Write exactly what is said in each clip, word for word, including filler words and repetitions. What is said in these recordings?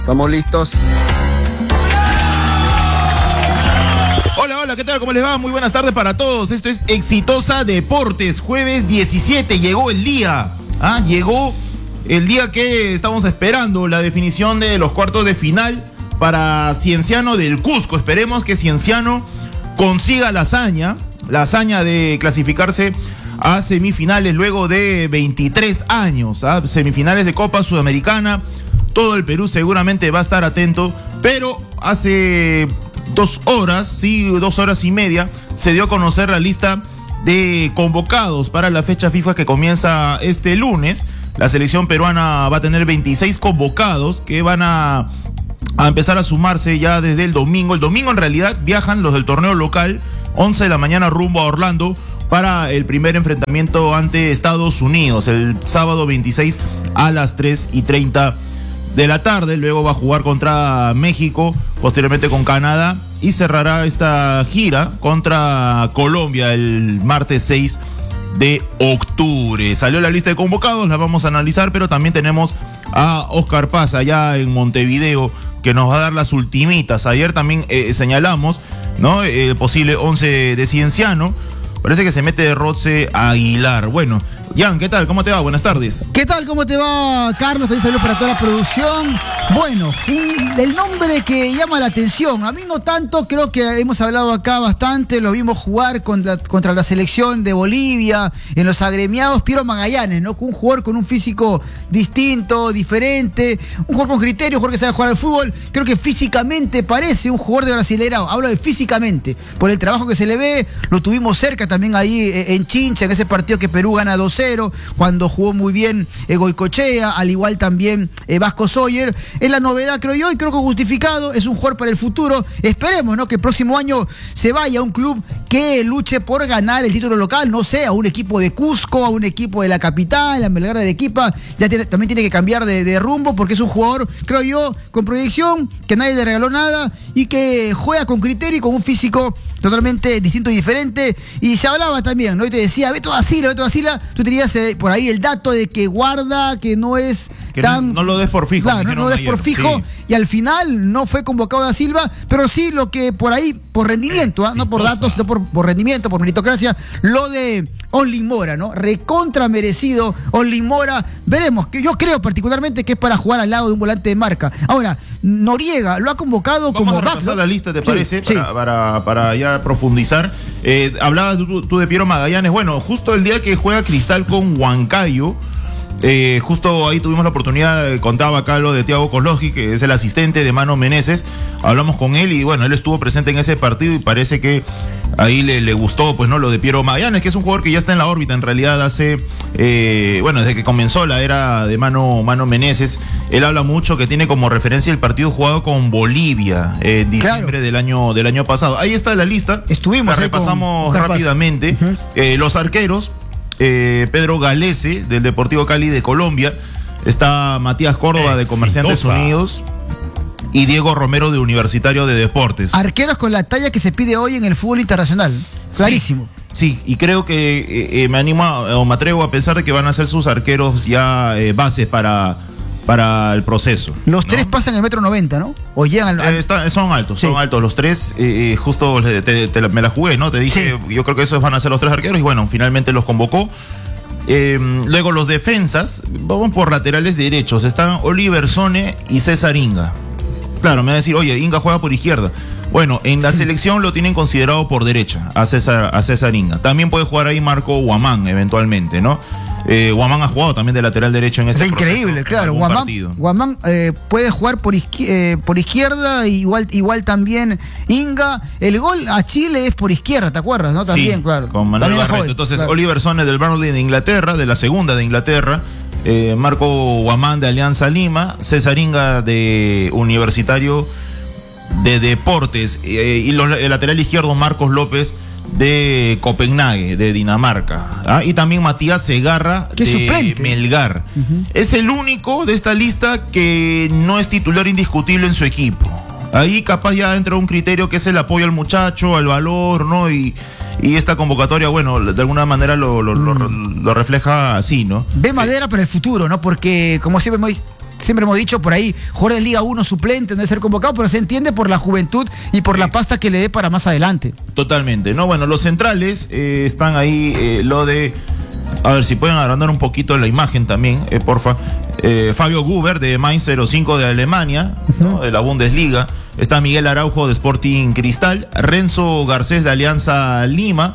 Estamos listos. Hola, hola, ¿qué tal? ¿Cómo les va? Muy buenas tardes para todos. Esto es Exitosa Deportes, jueves diecisiete. Llegó el día. ¿Ah? Llegó el día que estamos esperando, la definición de los cuartos de final para Cienciano del Cusco. Esperemos que Cienciano consiga la hazaña, la hazaña de clasificarse a semifinales luego de veintitrés años. ¿Ah? Semifinales de Copa Sudamericana. Todo el Perú seguramente va a estar atento, pero hace dos horas, sí, dos horas y media, se dio a conocer la lista de convocados para la fecha FIFA que comienza este lunes. La selección peruana va a tener veintiséis convocados que van a, a empezar a sumarse ya desde el domingo. El domingo en realidad viajan los del torneo local, once de la mañana rumbo a Orlando, para el primer enfrentamiento ante Estados Unidos, el sábado veintiséis a las tres y treinta de la tarde. Luego va a jugar contra México, posteriormente con Canadá, y cerrará esta gira contra Colombia el martes seis de octubre. Salió la lista de convocados, la vamos a analizar, pero también tenemos a Oscar Paz allá en Montevideo, que nos va a dar las ultimitas. Ayer también eh, señalamos, ¿no?, el posible once de Cienciano. Parece que se mete de Rotze Aguilar. Bueno, Jan, ¿qué tal? ¿Cómo te va? Buenas tardes. ¿Qué tal? ¿Cómo te va, Carlos? Te saludos para toda la producción. Bueno, un, el nombre que llama la atención. A mí no tanto, creo que hemos hablado acá bastante. Lo vimos jugar contra, contra la selección de Bolivia, en los agremiados. Piero Magallanes, ¿no? Un jugador con un físico distinto, diferente. Un jugador con criterio, un jugador que sabe jugar al fútbol. Creo que físicamente parece un jugador de Brasileirao. Hablo de físicamente, por el trabajo que se le ve. Lo tuvimos cerca también ahí en Chincha, en ese partido que Perú gana dos cero, cuando jugó muy bien eh, Goicoechea, al igual también eh, Vasco Sawyer. Es la novedad, creo yo, y creo que justificado. Es un jugador para el futuro. Esperemos, ¿no?, que el próximo año se vaya a un club que luche por ganar el título local, no sé, a un equipo de Cusco, a un equipo de la capital, a Melgar de Arequipa. Ya tiene, también tiene que cambiar de, de rumbo, porque es un jugador, creo yo, con proyección, que nadie le regaló nada y que juega con criterio y con un físico totalmente distinto y diferente. Y se hablaba también, ¿no? Y te decía, Beto da Silva, Beto da Silva, tú tenías eh, por ahí el dato de que guarda, que no es que tan... No, no lo des por fijo. Claro, no, no lo des por fijo, sí. Y al final no fue convocado da Silva, pero sí lo que por ahí, por rendimiento, ¿eh? No por datos, no por, por rendimiento, por meritocracia, lo de Onlin Mora, ¿no? Recontra merecido Onlin Mora. Veremos, que yo creo particularmente que es para jugar al lado de un volante de marca. Ahora, Noriega lo ha convocado. Vamos como a repasar back, ¿no? La lista, ¿te parece? Sí, para, sí. Para, para ya profundizar. Eh, hablabas tú, tú de Piero Magallanes. Bueno, justo el día que juega Cristal con Huancayo, eh, justo ahí tuvimos la oportunidad, contaba acá lo de Thiago Kozlowski, que es el asistente de Mano Meneses. Hablamos con él y bueno, él estuvo presente en ese partido y parece que ahí le, le gustó, pues, no, lo de Piero Magallanes, que es un jugador que ya está en la órbita en realidad hace, eh, bueno, desde que comenzó la era de Mano, Mano Meneses. Él habla mucho que tiene como referencia el partido jugado con Bolivia eh, en diciembre claro. del año del año pasado. Ahí está la lista. Estuvimos. La repasamos con... rápidamente. Uh-huh. eh, los arqueros, eh, Pedro Galese, del Deportivo Cali de Colombia. Está Matías Córdoba, Exitosa. de Comerciantes Unidos. Y Diego Romero, de Universitario de Deportes. Arqueros con la talla que se pide hoy en el fútbol internacional. Clarísimo. Sí, sí, y creo que eh, eh, me animo a, o me atrevo a pensar de que van a ser sus arqueros ya eh, bases para, para el proceso. Los ¿no? tres pasan el metro noventa, ¿no? O llegan al... Eh, está, son altos, sí. son altos los tres. Eh, eh, justo te, te, te, me la jugué, ¿no? Te dije, sí. Yo creo que esos van a ser los tres arqueros y bueno, finalmente los convocó. Eh, luego los defensas, vamos por laterales derechos. Están Oliver Sone y César Inga. Claro, me va a decir, oye, Inga juega por izquierda. Bueno, en la selección lo tienen considerado por derecha, a César, a César Inga. También puede jugar ahí Marco Guamán, eventualmente, ¿no? Eh, Guamán ha jugado también de lateral derecho en este es proceso. Increíble, claro. Guamán, Guamán eh, puede jugar por, izquier eh, por izquierda, igual, igual también Inga. El gol a Chile es por izquierda, ¿te acuerdas? ¿No? También, sí, claro. Con Manuel también Barreto. joven, Entonces, claro. Oliver Sone del Burnley de Inglaterra, de la segunda de Inglaterra. Eh, Marco Guamán de Alianza Lima. César Inga de Universitario de Deportes. Eh, y los, el lateral izquierdo, Marcos López de Copenhague, de Dinamarca. ¿Ah? Y también Matías Segarra de suplente? Melgar. Uh-huh. Es el único de esta lista que no es titular indiscutible en su equipo. Ahí capaz ya entra un criterio que es el apoyo al muchacho, al valor, ¿no? Y, y esta convocatoria, bueno, de alguna manera lo, lo, mm. lo, lo refleja así, ¿no? Ve madera eh, para el futuro, ¿no? Porque, como siempre, muy, siempre hemos dicho por ahí, jugador de Liga uno suplente, no debe ser convocado, pero se entiende por la juventud y por sí. la pasta que le dé para más adelante. Totalmente, ¿no? Bueno, los centrales eh, están ahí, eh, lo de... A ver si pueden agrandar un poquito la imagen también, eh, porfa. Eh, Fabio Guber de Mainz cero cinco de Alemania, ¿no? De la Bundesliga. Está Miguel Araujo de Sporting Cristal, Renzo Garcés de Alianza Lima.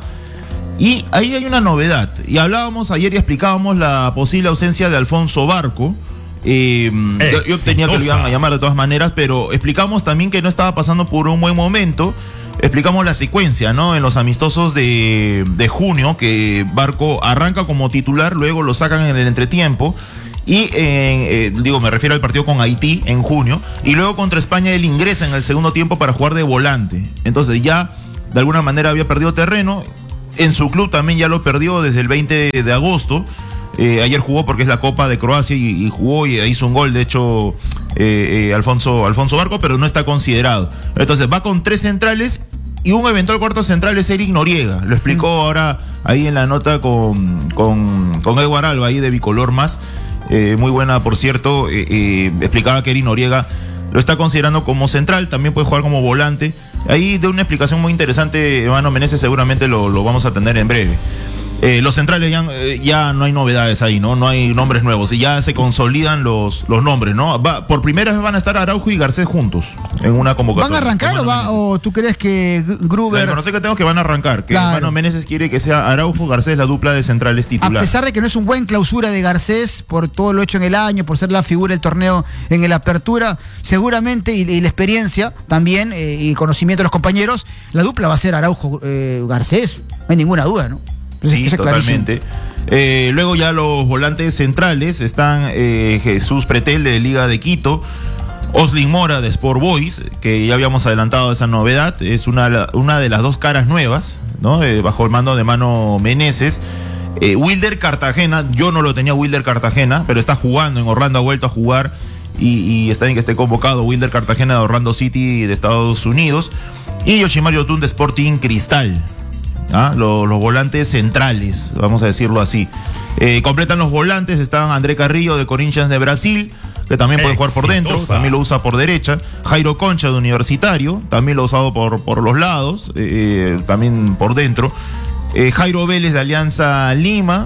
Y ahí hay una novedad. Y hablábamos ayer y explicábamos la posible ausencia de Alfonso Barco. Eh, yo, yo tenía que lo iban a llamar de todas maneras, pero explicamos también que no estaba pasando por un buen momento. Explicamos la secuencia, ¿no? En los amistosos de, de junio, que Barco arranca como titular, luego lo sacan en el entretiempo. Y, eh, eh, digo, me refiero al partido con Haití en junio. Y luego contra España él ingresa en el segundo tiempo para jugar de volante. Entonces ya, de alguna manera, había perdido terreno. En su club también ya lo perdió desde el veinte de agosto. Eh, ayer jugó porque es la Copa de Croacia y, y jugó y hizo un gol, de hecho, eh, eh, Alfonso, Alfonso Barco, pero no está considerado. Entonces va con tres centrales y un eventual cuarto central es Eric Noriega. Lo explicó mm. ahora ahí en la nota con, con, con Edward Alba, ahí de Bicolor Más. Eh, muy buena, por cierto. Eh, eh, explicaba que Eric Noriega lo está considerando como central, también puede jugar como volante. Ahí de una explicación muy interesante, Mano Meneses, seguramente lo, lo vamos a tener en breve. Eh, los centrales ya, eh, ya no hay novedades ahí, ¿no? No hay nombres nuevos y ya se consolidan los, los nombres, ¿no? Va, por primera vez van a estar Araujo y Garcés juntos en una convocatoria. ¿Van a arrancar o, va, o tú crees que Gruber? La conocer que tengo que van a arrancar, que claro. Mano Meneses quiere que sea Araujo, Garcés la dupla de centrales titular. A pesar de que no es un buen clausura de Garcés por todo lo hecho en el año, por ser la figura del torneo en el Apertura, seguramente y, y la experiencia también eh, y el conocimiento de los compañeros, la dupla va a ser Araujo eh, Garcés, no hay ninguna duda, ¿no? Sí, totalmente. Eh, luego ya los volantes centrales están eh, Jesús Pretel de Liga de Quito, Oslin Mora de Sport Boys, que ya habíamos adelantado esa novedad, es una, una de las dos caras nuevas, ¿no? Eh, bajo el mando de Mano Meneses. Eh, Wilder Cartagena, yo no lo tenía Wilder Cartagena, pero está jugando en Orlando, ha vuelto a jugar y, y está bien que esté convocado. Wilder Cartagena de Orlando City de Estados Unidos y Yoshimar Yotun de Sporting Cristal. ¿Ah? Los, los volantes centrales, vamos a decirlo así. Eh, completan los volantes, están André Carrillo de Corinthians de Brasil, que también puede jugar por dentro, también lo usa por derecha. Jairo Concha de Universitario, también lo ha usado por, por los lados, eh, también por dentro. Eh, Jairo Vélez de Alianza Lima.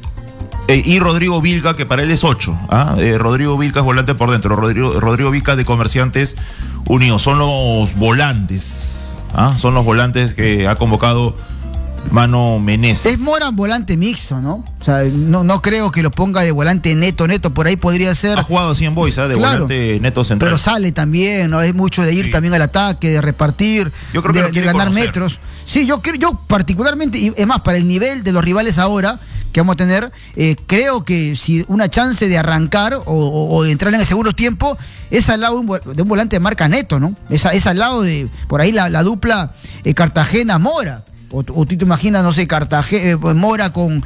Eh, y Rodrigo Vilca, que para él es ocho. ¿ah? Eh, Rodrigo Vilca es volante por dentro. Rodrigo, Rodrigo Vilca de Comerciantes Unidos. Son los volantes. ¿ah? Son los volantes que ha convocado Mano Meneses. Es Mora volante mixto, ¿no? O sea, no, no creo que lo ponga de volante neto, neto, por ahí podría ser. Ha jugado así en Boys, ¿eh? De claro, volante neto central. Pero sale también, ¿no? Es mucho de ir sí. también al ataque, de repartir, yo creo que de, de ganar conocer. metros. Sí, yo creo, yo particularmente, y es más, para el nivel de los rivales ahora que vamos a tener, eh, creo que si una chance de arrancar o, o, o de entrar en el segundo tiempo es al lado de un, de un volante de marca neto, ¿no? Es, es al lado de, por ahí la, la dupla eh, Cartagena-Mora. O, o tú te imaginas, no sé, Cartagena, eh, Mora con,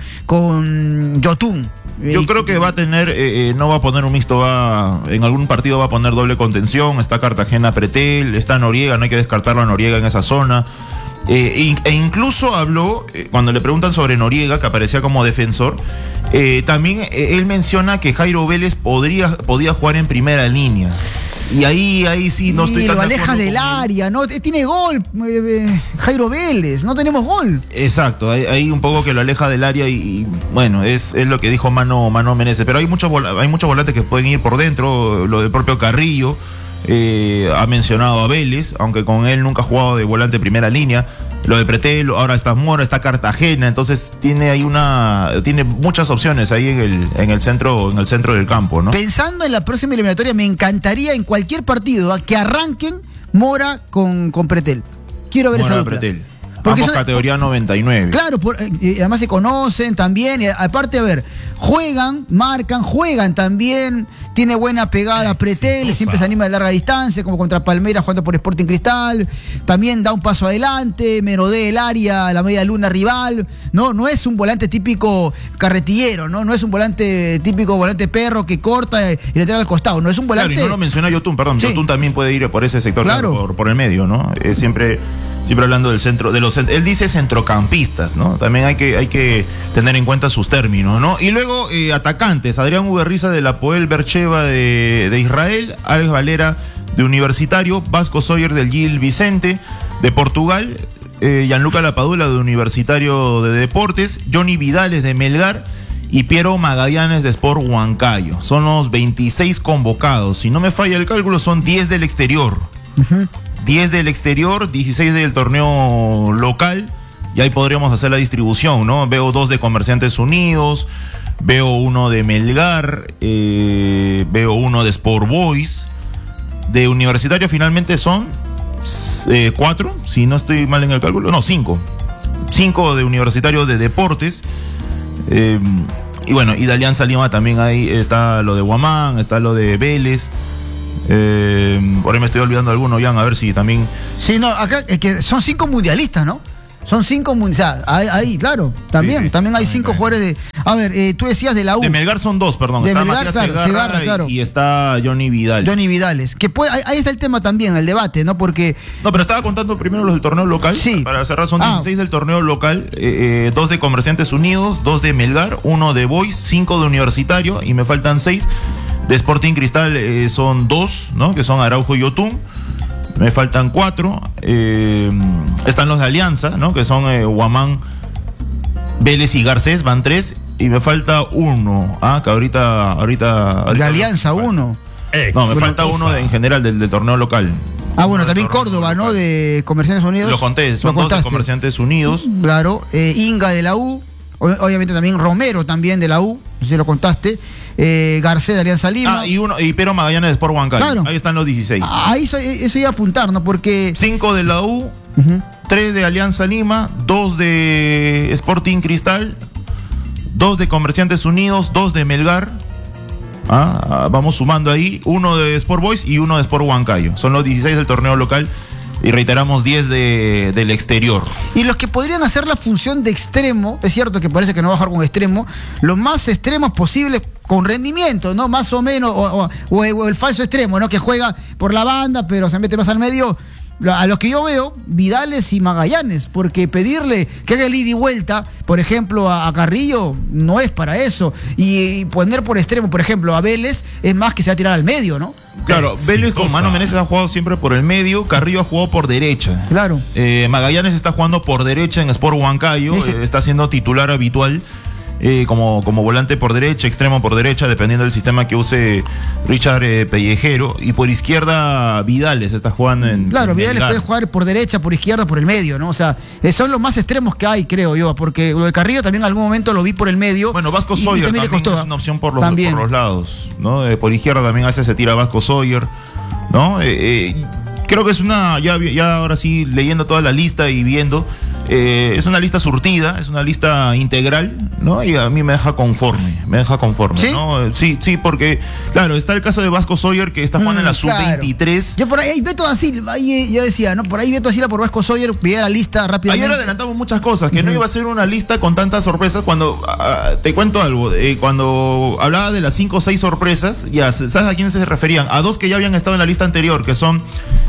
con Yotun. Yo creo que va a tener, eh, eh, no va a poner un mixto, va en algún partido va a poner doble contención. Está Cartagena Pretel, está Noriega, no hay que descartarlo a Noriega en esa zona. Eh, e incluso habló, eh, cuando le preguntan sobre Noriega, que aparecía como defensor, eh, también eh, él menciona que Jairo Vélez podría, podía jugar en primera línea. Y ahí, ahí sí no estoy tan de acuerdo. Lo aleja del área, ¿no? Tiene gol, eh, Jairo Vélez, no tenemos gol. Exacto, hay, hay un poco que lo aleja del área y, y bueno, es, es lo que dijo Mano, Mano Meneses. Pero hay muchos, hay muchos volantes que pueden ir por dentro, lo del propio Carrillo. Eh, ha mencionado a Vélez, aunque con él nunca ha jugado de volante primera línea. Lo de Pretel, ahora está Mora, está Cartagena, entonces tiene ahí una, tiene muchas opciones ahí en el, en el centro, en el centro del campo, ¿no? Pensando en la próxima eliminatoria, me encantaría en cualquier partido ¿eh? que arranquen Mora con, con Pretel. Quiero ver Mora esa dupla. Pretel. Porque Ambos son, categoría noventa y nueve. Claro, por, eh, además se conocen también. Y aparte, a ver, juegan, marcan, juegan también. Tiene buena pegada Pretel, siempre se anima de larga distancia, como contra Palmeiras jugando por Sporting Cristal. También da un paso adelante, merodea el área, la media luna rival. No, no es un volante típico carretillero, ¿no? No es un volante típico volante perro que corta y le trae al costado. No es un volante. Claro, y no lo menciona Yotun, perdón. Sí. Yotun también puede ir por ese sector, claro. por, por el medio, ¿no? Es siempre. Siempre hablando del centro, de los, él dice centrocampistas, ¿no? También hay que, hay que tener en cuenta sus términos, ¿no? Y luego eh, atacantes, Adrián Uberriza del Hapoel Beersheba de, de Israel, Alex Valera de Universitario, Vasco Soyer del Gil Vicente de Portugal, eh, Gianluca Lapadula de Universitario de Deportes, Johnny Vidales de Melgar y Piero Magallanes de Sport Huancayo. Son los veintiséis convocados. Si no me falla el cálculo, son diez del exterior. Uh-huh. diez del exterior, dieciséis del torneo local, y ahí podríamos hacer la distribución, ¿no? Veo dos de Comerciantes Unidos, veo uno de Melgar, eh, veo uno de Sport Boys, de Universitario finalmente son eh, cuatro, si no estoy mal en el cálculo, no, cinco, cinco de Universitario de Deportes, eh, y bueno, y de Alianza Lima también ahí está lo de Huamán, está lo de Vélez. Eh, por ahí me estoy olvidando alguno, Jan, a ver si también. Sí, no, acá es que son cinco mundialistas, ¿no? Son cinco mundialistas. Ahí, ahí, claro, también, sí, sí, también hay cinco jugadores de. A ver, eh, tú decías de la U. De Melgar son dos, perdón. De está Melgar, Matías claro, Segarra, Segarra, claro. Y, y está Johnny Vidales. Johnny Vidales. Que puede, ahí, ahí está el tema también, el debate, ¿no? Porque. No, pero estaba contando primero los del torneo local. Sí. Para cerrar, son ah. dieciséis del torneo local, eh, eh, dos de Comerciantes Unidos, dos de Melgar, uno de Boys, cinco de Universitario, y me faltan seis. De Sporting Cristal eh, son dos, ¿no? Que son Araujo y Yotun. Me faltan cuatro. Eh, están los de Alianza, ¿no? Que son eh, Huamán, Vélez y Garcés, van tres. Y me falta uno. Ah, que ahorita. ahorita, ahorita de Alianza, no, uno. Eh, no, me falta uno de, en general del, del torneo local. Ah, bueno, también Córdoba, ¿no? De Comerciantes Unidos. Lo conté, son dos de Comerciantes Unidos. Claro. Eh, Inga de la U. Obviamente también Romero también de la U. No sé si lo contaste. Eh, Garcés de Alianza Lima. Ah, y uno, y Piero Magallanes de Sport Huancayo. Claro. Ahí están los dieciséis. Ahí eso, eso iba a apuntar, ¿no? Porque. cinco de la U, uh-huh. tres de Alianza Lima, dos de Sporting Cristal, dos de Comerciantes Unidos, dos de Melgar. Ah, vamos sumando ahí, uno de Sport Boys y uno de Sport Huancayo. Son los dieciséis del torneo local. Y reiteramos diez de, del exterior. Y los que podrían hacer la función de extremo, es cierto que parece que no va a jugar con extremo, los más extremos posibles con rendimiento, ¿no? Más o menos, o, o, o el falso extremo, ¿no? Que juega por la banda, pero se mete más al medio. A los que yo veo, Vidales y Magallanes, porque pedirle que haga el ida y vuelta, por ejemplo, a, a Carrillo, no es para eso. Y, y poner por extremo, por ejemplo, a Vélez, es más que se va a tirar al medio, ¿no? Claro, sí, Vélez con Mano Meneses ha jugado siempre por el medio, Carrillo ha jugado por derecha. Claro. Eh, Magallanes está jugando por derecha en Sport Huancayo, eh, está siendo titular habitual. Eh, como, como volante por derecha, extremo por derecha, dependiendo del sistema que use Richard eh, Pellejero. Y por izquierda, Vidales está jugando en. Claro, en Vidales Melgar. puede jugar por derecha, por izquierda, por el medio, ¿no? O sea, eh, son los más extremos que hay, creo yo, porque lo de Carrillo también en algún momento lo vi por el medio. Bueno, Vasco Soyer también, también es una opción por los, por los lados, ¿no? Eh, por izquierda también a veces se tira Vasco Soyer, ¿no? Eh, eh, creo que es una, ya, ya ahora sí, leyendo toda la lista y viendo. Eh, es una lista surtida, es una lista integral, ¿no? Y a mí me deja conforme, me deja conforme, ¿sí? ¿no? Sí, sí, porque, claro, está el caso de Vasco Soyer, que está jugando mm, en la sub veintitrés. Claro. Yo por ahí, Beto da Silva, ahí yo decía, ¿no? Por ahí Beto da Silva por Vasco Soyer, pedía la lista rápidamente. Ayer adelantamos muchas cosas, que uh-huh. no iba a ser una lista con tantas sorpresas. Cuando, uh, te cuento algo, eh, cuando hablaba de las cinco o seis sorpresas, ya, ¿sabes a quiénes se referían? A dos que ya habían estado en la lista anterior, que son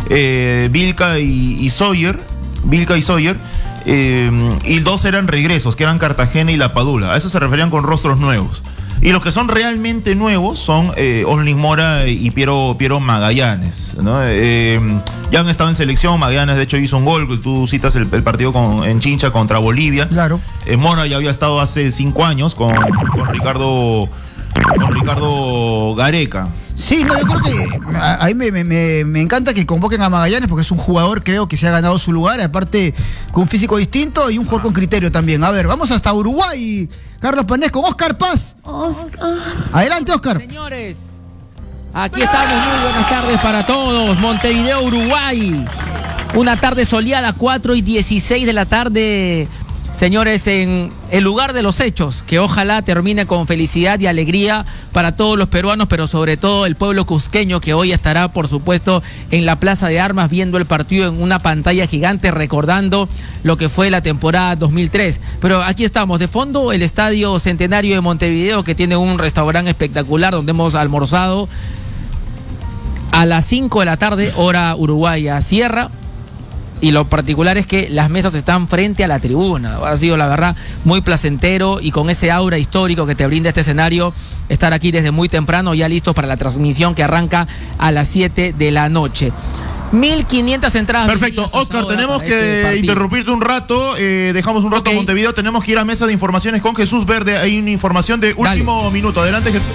eh, Vilca y, y Soyer, Vilca y Soyer. Eh, y dos eran regresos, que eran Cartagena y La Padula. A eso se referían con rostros nuevos. Y los que son realmente nuevos son eh, Oslin Mora y Piero, Piero Magallanes, ¿no? Eh, ya han estado en selección. Magallanes de hecho hizo un gol. Tú citas el, el partido con, en Chincha contra Bolivia. Claro. eh, Mora ya había estado hace cinco años con, con Ricardo con Ricardo Gareca. Sí, no, yo creo que a, a mí me, me, me encanta que convoquen a Magallanes porque es un jugador, creo que se ha ganado su lugar, aparte con un físico distinto y un jugador con criterio también. A ver, vamos hasta Uruguay. Carlos Panés con Oscar Paz. Oscar. Adelante, Oscar. Señores, aquí estamos, muy buenas tardes para todos. Montevideo, Uruguay. Una tarde soleada, cuatro y dieciséis de la tarde. Señores, en el lugar de los hechos, que ojalá termine con felicidad y alegría para todos los peruanos, pero sobre todo el pueblo cusqueño, que hoy estará, por supuesto, en la Plaza de Armas viendo el partido en una pantalla gigante, recordando lo que fue la temporada dos mil tres. Pero aquí estamos, de fondo, el Estadio Centenario de Montevideo, que tiene un restaurante espectacular donde hemos almorzado a las cinco de la tarde, hora uruguaya. Cierra y lo particular es que las mesas están frente a la tribuna. Ha sido, la verdad, muy placentero y con ese aura histórico que te brinda este escenario, estar aquí desde muy temprano, ya listos para la transmisión que arranca a las siete de la noche. mil quinientas entradas. Perfecto, Oscar, tenemos que este interrumpirte un rato, eh, dejamos un rato okay. a Montevideo, tenemos que ir a mesa de informaciones con Jesús Verde, hay una información de último Dale. minuto, adelante Jesús.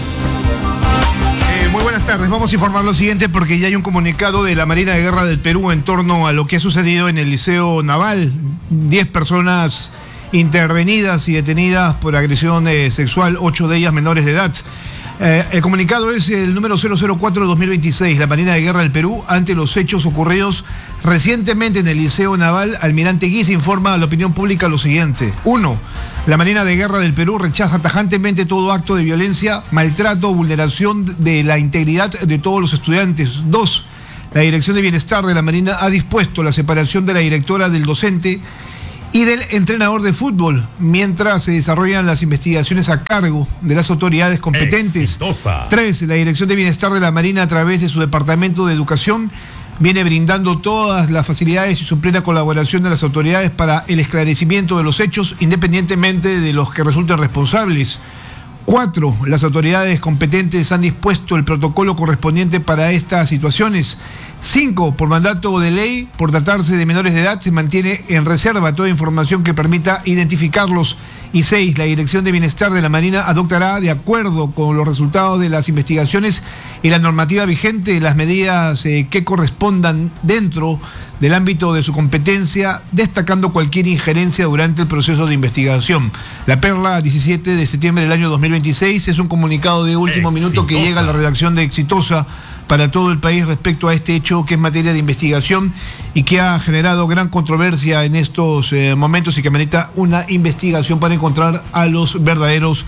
Muy buenas tardes, vamos a informar lo siguiente porque ya hay un comunicado de la Marina de Guerra del Perú en torno a lo que ha sucedido en el Liceo Naval. Diez personas intervenidas y detenidas por agresión eh, sexual, ocho de ellas menores de edad. Eh, el comunicado es el número cero cero cuatro de dos mil veintiséis, la Marina de Guerra del Perú, ante los hechos ocurridos recientemente en el Liceo Naval. Almirante Guiz informa a la opinión pública lo siguiente. Uno, la Marina de Guerra del Perú rechaza tajantemente todo acto de violencia, maltrato o vulneración de la integridad de todos los estudiantes. Dos, la Dirección de Bienestar de la Marina ha dispuesto la separación de la directora del docente y del entrenador de fútbol, mientras se desarrollan las investigaciones a cargo de las autoridades competentes. Exitosa. Tres, la Dirección de Bienestar de la Marina, a través de su Departamento de Educación, viene brindando todas las facilidades y su plena colaboración de las autoridades para el esclarecimiento de los hechos, independientemente de los que resulten responsables. Cuatro, las autoridades competentes han dispuesto el protocolo correspondiente para estas situaciones. Cinco, por mandato de ley, por tratarse de menores de edad, se mantiene en reserva toda información que permita identificarlos. Y seis, la Dirección de Bienestar de la Marina adoptará, de acuerdo con los resultados de las investigaciones y la normativa vigente, las medidas eh, que correspondan dentro del ámbito de su competencia, destacando cualquier injerencia durante el proceso de investigación. La Perla, diecisiete de septiembre del año dos mil veintiséis, es un comunicado de último Exitosa. minuto que llega a la redacción de Exitosa para todo el país respecto a este hecho que es materia de investigación y que ha generado gran controversia en estos eh, momentos y que amerita una investigación para encontrar a los verdaderos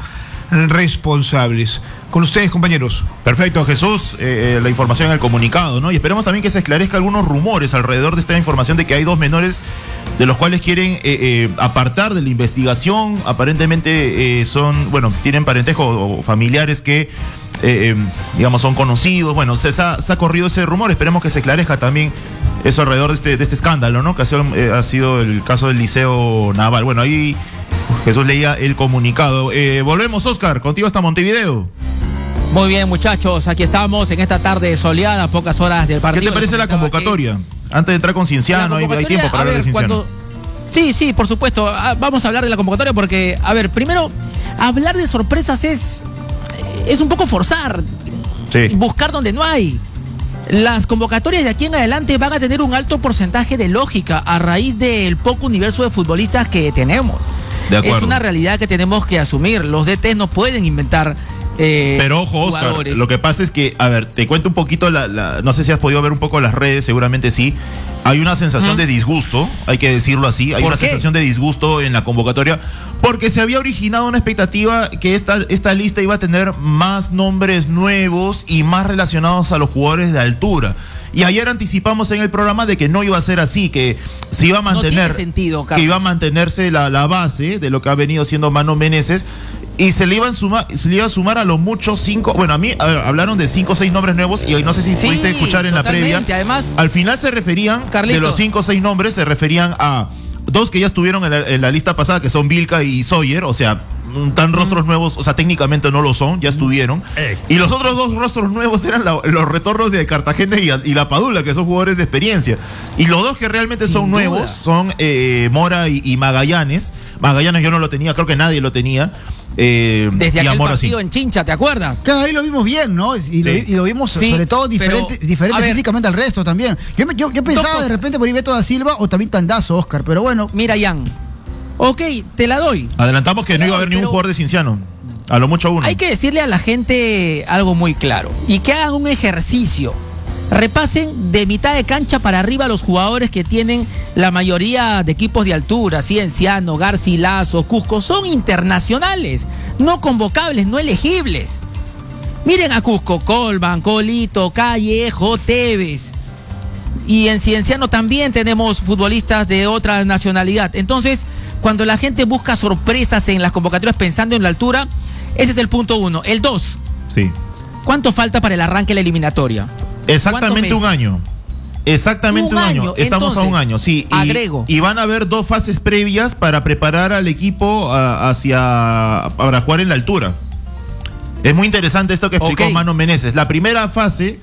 responsables. Con ustedes, compañeros. Perfecto, Jesús, eh, la información en el comunicado, ¿no? Y esperemos también que se esclarezca algunos rumores alrededor de esta información de que hay dos menores de los cuales quieren eh, eh, apartar de la investigación. Aparentemente eh, son, bueno, tienen parentesco o familiares que Eh, eh, digamos, son conocidos. Bueno, se, se, ha, se ha corrido ese rumor. Esperemos que se esclarezca también eso alrededor de este, de este escándalo, ¿no? Que ha sido, eh, ha sido el caso del Liceo Naval. Bueno, ahí Jesús leía el comunicado. Eh, volvemos, Oscar, contigo hasta Montevideo. Muy bien, muchachos, aquí estamos en esta tarde soleada, pocas horas del partido. ¿Qué te parece la convocatoria? Que... Antes de entrar con Cienciano, hay, hay tiempo para hablar de Cienciano. Cuando... Sí, sí, por supuesto. Vamos a hablar de la convocatoria porque, a ver, primero, hablar de sorpresas es... es un poco forzar, sí. buscar donde no hay. Las convocatorias de aquí en adelante van a tener un alto porcentaje de lógica a raíz del poco universo de futbolistas que tenemos. De acuerdo. Es una realidad que tenemos que asumir. Los D Ts no pueden inventar eh, Pero ojo, Oscar, jugadores. Lo que pasa es que, a ver, te cuento un poquito, la, la, no sé si has podido ver un poco las redes, seguramente sí. Hay una sensación ¿Mm? de disgusto, hay que decirlo así, hay una qué? sensación de disgusto en la convocatoria, porque se había originado una expectativa que esta, esta lista iba a tener más nombres nuevos y más relacionados a los jugadores de altura. Y ayer anticipamos en el programa de que no iba a ser así, que se iba a mantener, no tiene sentido, Carlos. que iba a mantenerse la, la base de lo que ha venido siendo Mano Meneses. Y se le iban sumar, se le iba a sumar a lo mucho cinco, bueno, a mí a ver, hablaron de cinco o seis nombres nuevos y hoy no sé si sí, pudiste escuchar en la previa. Además, al final se referían, Carlito, de los cinco o seis nombres, se referían a dos que ya estuvieron en la, en la lista pasada, que son Vilca y Sawyer, o sea, tan rostros mm. nuevos, o sea, técnicamente no lo son, ya estuvieron. Exacto. Y los otros dos rostros nuevos eran la, los retornos de Cartagena y, y La Padula, que son jugadores de experiencia. Y los dos que realmente Sin son duda. nuevos son eh, Mora y, y Magallanes. Magallanes yo no lo tenía, creo que nadie lo tenía. Eh, Desde aquel partido así. en Chincha, ¿te acuerdas? Claro, ahí lo vimos bien, ¿no? Y, sí. lo, y lo vimos sí, sobre todo diferente, pero, diferente físicamente al resto también. Yo, yo, yo pensaba de repente por ahí Beto da Silva o también Tandazo, Oscar, pero bueno. Mira, Jan, ok, te la doy. Adelantamos que no iba a haber ni un jugador de Cienciano. A lo mucho uno. Hay que decirle a la gente algo muy claro y que hagan un ejercicio. Repasen de mitad de cancha para arriba los jugadores que tienen la mayoría de equipos de altura, Cienciano, Garcilaso, Cusco, son internacionales, no convocables, no elegibles. Miren a Cusco, Colban, Colito, Callejo, Tevez. Y en Cienciano también tenemos futbolistas de otra nacionalidad. Entonces, cuando la gente busca sorpresas en las convocatorias pensando en la altura, ese es el punto uno. El dos. Sí. ¿Cuánto falta para el arranque de la eliminatoria? Exactamente un año. Exactamente un, un año. año. Estamos Entonces, a un año, sí. Y, agrego. Y van a haber dos fases previas para preparar al equipo a, hacia para jugar en la altura. Es muy interesante esto que explicó okay. Mano Meneses. La primera fase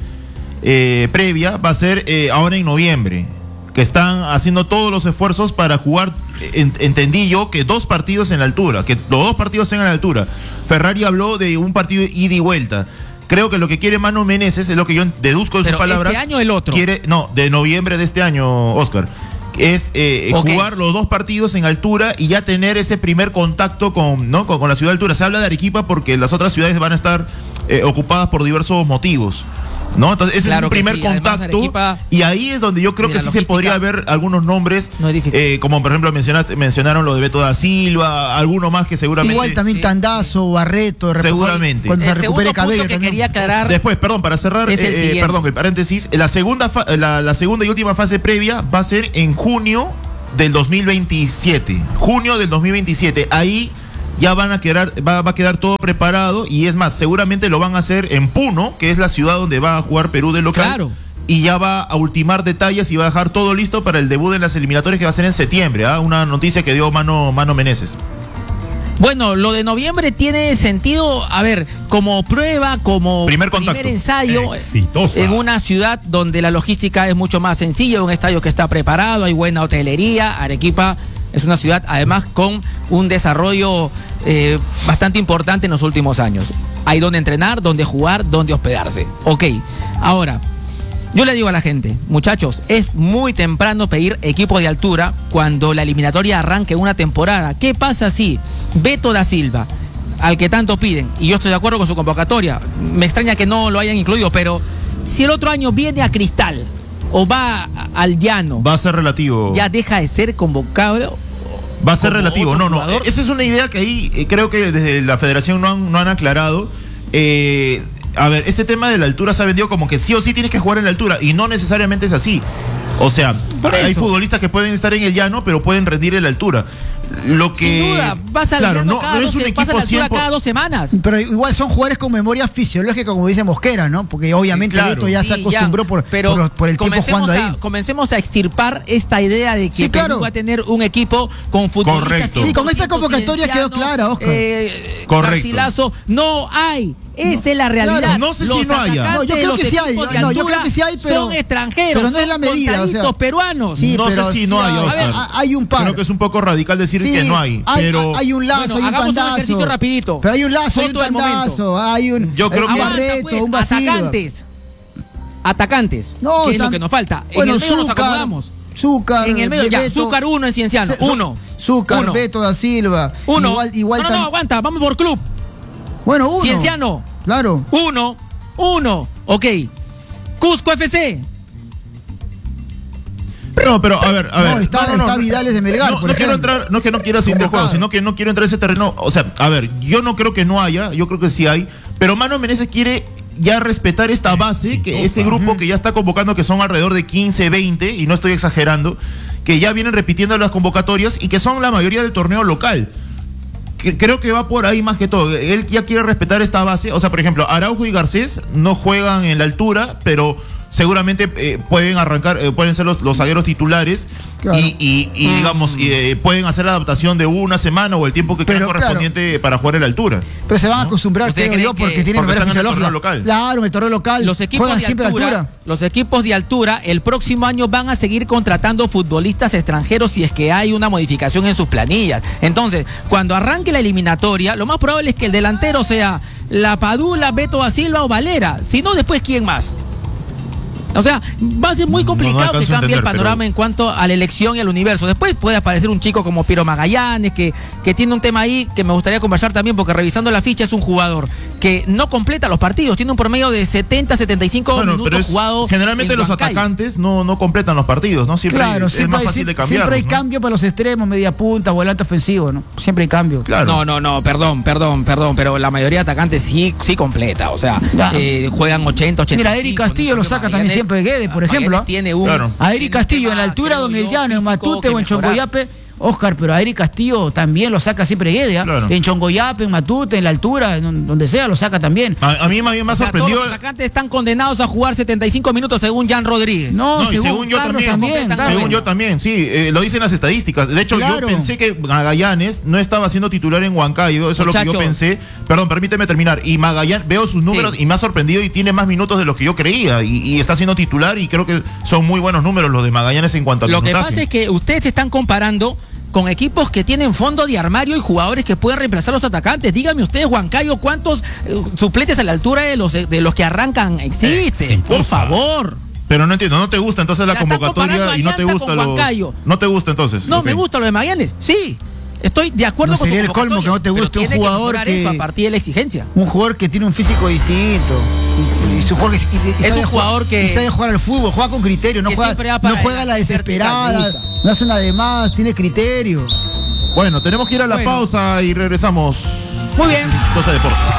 eh, previa va a ser eh, ahora en noviembre, que están haciendo todos los esfuerzos para jugar, ent, entendí yo, que dos partidos en la altura, que los dos partidos sean en la altura. Ferrari habló de un partido ida y vuelta. Creo que lo que quiere Mano Meneses, es lo que yo deduzco de sus palabras. ¿Este año o el otro? Quiere, no, de noviembre de este año, Oscar. Es eh, okay. jugar los dos partidos en altura y ya tener ese primer contacto con, ¿no? con, con la ciudad de altura. Se habla de Arequipa porque las otras ciudades van a estar eh, ocupadas por diversos motivos, ¿no? Entonces ese claro es un primer sí. contacto. Además, Arequipa, y ahí es donde yo creo que sí se podría ver algunos nombres, no eh, como por ejemplo mencionaste, mencionaron lo de Beto da Silva, alguno más que seguramente. Sí, igual también sí. Tandazo, Barreto, seguramente. Cuando el se recupere Cabello que también. quería aclarar. Después, perdón, para cerrar, es el eh, perdón, el paréntesis, la segunda, fa, la, la segunda y última fase previa va a ser en junio del dos mil veintisiete. Junio del dos mil veintisiete. Ahí ya van a quedar, va, va a quedar todo preparado y es más, seguramente lo van a hacer en Puno, que es la ciudad donde va a jugar Perú de local. Claro. Y ya va a ultimar detalles y va a dejar todo listo para el debut en las eliminatorias que va a ser en septiembre. ¿eh? Una noticia que dio Mano, Mano Meneses. Bueno, lo de noviembre tiene sentido, a ver, como prueba, como primer, primer ensayo Exitosa. En una ciudad donde la logística es mucho más sencilla, un estadio que está preparado, hay buena hotelería. Arequipa es una ciudad además con un desarrollo eh, bastante importante en los últimos años. Hay donde entrenar, donde jugar, donde hospedarse. Ok, ahora, yo le digo a la gente, muchachos, es muy temprano pedir equipo de altura cuando la eliminatoria arranque una temporada. ¿Qué pasa si Beto da Silva, al que tanto piden, y yo estoy de acuerdo con su convocatoria, me extraña que no lo hayan incluido, pero si el otro año viene a Cristal o va al Llano, va a ser relativo. ¿Ya deja de ser convocado? Va a ser relativo, no, no. Jugador? Esa es una idea que ahí eh, creo que desde la federación no han, no han aclarado. Eh, a ver, este tema de la altura se ha vendido como que sí o sí tienes que jugar en la altura y no necesariamente es así. O sea, hay futbolistas que pueden estar en el llano, pero pueden rendir en la altura. Lo que, sin duda, vas al claro, llano no, cada, no dos, es un vas a la altura cada dos semanas. Pero igual son jugadores con memoria fisiológica, como dice Mosquera, ¿no? Porque obviamente sí, claro. Beto ya sí, se acostumbró ya, por, pero por, por el tiempo jugando a, ahí. Comencemos a extirpar esta idea de que sí, claro. Perú va a tener un equipo con futbolistas. Correcto. Sí, con esta convocatoria quedó clara, Oscar. Eh, Correcto. Garcilaso, no hay. Esa no, es la realidad. Claro, no sé si no haya. No, yo creo que sí hay. No, yo creo que sí hay, pero son extranjeros. Pero no es la medida, o sea, peruanos. Sí, no pero sé si no hay. A ver, hay un par. Creo que es un poco radical decir sí, que no hay. Hay, pero hay un lazo, bueno, hay un hagamos pandazo. un ejercicio rapidito. Pero hay un lazo, hay un pandazo, hay un, yo creo un que Barreto, pues, un Basilio. Atacantes. Atacantes. No, ¿Qué es tan, lo que nos falta? Bueno, en el medio Zúcar, nos acomodamos. Zúcar, en el medio, ya, Beto, Zúcar uno en Cienciano. Uno. Zúcar, uno. Beto da Silva. Uno. Igual, igual no, no, no, aguanta, vamos por club. Bueno, uno. Cienciano. Claro. Uno. Uno. Ok. Cusco F C. No, pero a ver, a ver. No, está, no, no, está no, Vidales de Melgar, no, por no quiero entrar, no es que no quiera sin de juego, sino que no quiero entrar a ese terreno. O sea, a ver, yo no creo que no haya, yo creo que sí hay, pero Mano Meneses quiere ya respetar esta base, que ese grupo que ya está convocando, que son alrededor de quince, veinte, y no estoy exagerando, que ya vienen repitiendo las convocatorias y que son la mayoría del torneo local. Que, creo que va por ahí más que todo. Él ya quiere respetar esta base. O sea, por ejemplo, Araujo y Garcés no juegan en la altura, pero seguramente eh, pueden arrancar, eh, pueden ser los, los zagueros titulares. Claro. y, y, y mm. digamos, eh, pueden hacer la adaptación de una semana o el tiempo que queda correspondiente claro. para jugar en la altura. Pero se van a acostumbrar, creo yo, porque tienen porque memoria fisiológica. Local. Claro, en el torneo local. Los equipos juegan de siempre altura, altura. Los equipos de altura el próximo año van a seguir contratando futbolistas extranjeros si es que hay una modificación en sus planillas. Entonces, cuando arranque la eliminatoria, lo más probable es que el delantero sea La Padula, Beto da Silva o Valera. Si no, después, ¿quién más? O sea, va a ser muy complicado no, no que cambie entender, el panorama pero... en cuanto a la elección y al universo. Después puede aparecer un chico como Piero Magallanes, que, que tiene un tema ahí que me gustaría conversar también, porque revisando la ficha es un jugador que no completa los partidos, tiene un promedio de setenta, setenta y cinco bueno, minutos jugados. Generalmente los Huancay. atacantes no, no completan los partidos, ¿no? Siempre claro, es siempre más hay, fácil de cambiar. Siempre hay ¿no? cambio para los extremos, media punta, volante ofensivo, ¿no? Siempre hay cambio. Claro. No, no, no, perdón, perdón, perdón, pero la mayoría de atacantes sí, sí completa, o sea, eh, juegan ochenta, ochenta y cinco. Mira, Eric Castillo lo saca también siempre de Guedes, por ejemplo. Tiene un, claro. A Eric Castillo en la altura donde el llano, en Matute o en Chongoyape, Oscar, pero a Eric Castillo también lo saca siempre Guedes, ¿ah? Claro. En Chongoyape, en Matute, en la altura, en donde sea, lo saca también. A, a mí más bien me ha O sea, sorprendido. todos los atacantes están condenados a jugar setenta y cinco minutos según Jan Rodríguez. No, No, y según, según yo Carlos también, también. Según Carlos. Según yo también, sí, eh, lo dicen las estadísticas. De hecho, Claro. yo pensé que Magallanes no estaba siendo titular en Huancayo, eso es lo que yo Muchacho. pensé. Perdón, permíteme terminar. Y Magallanes, veo sus números Sí. y me ha sorprendido y tiene más minutos de los que yo creía. Y, y está siendo titular y creo que son muy buenos números los de Magallanes en cuanto al Lo que minutaje. pasa es que ustedes se están comparando con equipos que tienen fondo de armario y jugadores que pueden reemplazar a los atacantes. Díganme ustedes, Huancayo, ¿cuántos eh, suplentes a la altura de los, de los que arrancan existen? Eh, Por cosa. favor. Pero no entiendo, ¿no te gusta entonces la O sea, están convocatoria comparando y no te Alianza gusta con lo... Huancayo. No te gusta entonces? No, Ok. me gusta lo de Magallanes. Sí, estoy de acuerdo No con su sería el colmo convocatoria, que no te guste pero un tiene que jugador mejorar que- eso a partir de la exigencia. Un jugador que tiene un físico distinto. Y, y su jugador que, y- y Es sabe un jugador jugar- que- y sabe jugar al fútbol, juega con criterio, no que juega, siempre va para no juega a la adelante, desesperada, vertical, me gusta. no hace una de más, tiene criterio. Bueno, tenemos que ir a la Bueno. pausa y regresamos. Muy bien. Cosa de deportes.